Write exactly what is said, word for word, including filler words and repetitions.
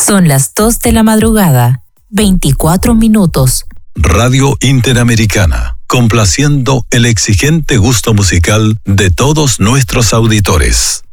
Son las dos de la madrugada, veinticuatro minutos. Radio Interamericana, complaciendo el exigente gusto musical de todos nuestros auditores.